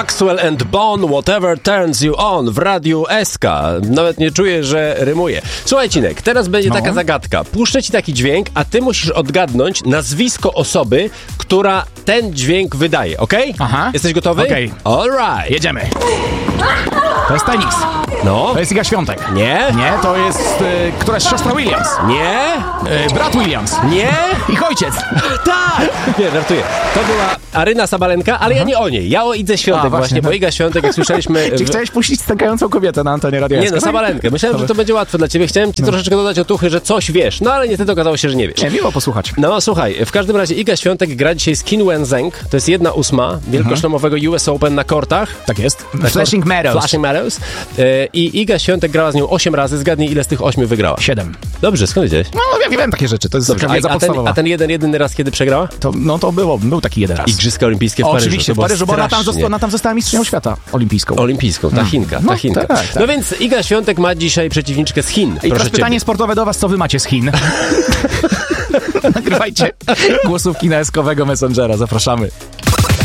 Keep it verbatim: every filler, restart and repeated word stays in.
Maxwell and Bone, Whatever Turns You On w Radiu S K. Nawet nie czuję, że rymuje. Słuchaj, Cinek, teraz będzie no. taka zagadka. Puszczę ci taki dźwięk, a ty musisz odgadnąć nazwisko osoby, która ten dźwięk wydaje, okej? Okay? Aha. Jesteś gotowy? Okej. Okay. All right. Jedziemy. To jest tenis. No. To jest Iga Świątek. Nie. Nie, to jest y, któraś siostra Williams. Nie. Y, brat Williams. Nie. Ich ojciec. Tak. Nie, żartuję. To była Aryna Sabalenka, ale Aha. ja nie o niej. Ja o Idze Świątek A, właśnie, właśnie, bo Iga Świątek, jak słyszeliśmy... Czy chciałeś puścić stękającą kobietę na antenie radia? Nie no, Sabalenkę. Myślałem, że to będzie łatwe dla ciebie. Chciałem ci no. troszeczkę dodać otuchy, że coś wiesz. No ale niestety okazało się, że nie wiesz. Nie, miło posłuchać. No słuchaj, w każdym razie Iga Świątek gra dzisiaj z Qin Wenzheng. To jest jedna ósma wielkoszlemowego U S Open na kortach. Tak jest. Flashing Meadows. Flashing Meadows. I Iga Świątek grała z nią osiem razy. Zgadnij, ile z tych ośmiu wygrała? Siedem. Dobrze, skąd wiedziałeś? No, ja wiem takie rzeczy. To jest Dobrze, wiedza a, a, ten, a ten jeden, jedyny raz, kiedy przegrała? To, no to było, był taki jeden raz. Igrzyska olimpijskie w o, Paryżu. Oczywiście, w Paryżu, bo ona tam, została, ona tam została mistrzynią świata olimpijską. Olimpijską, ta Chinka, ta no, Chinka. Tak, tak. No więc Iga Świątek ma dzisiaj przeciwniczkę z Chin. I teraz pytanie sportowe do was, co wy macie z Chin? Nagrywajcie głosówki na eskowego Messengera, zapraszamy.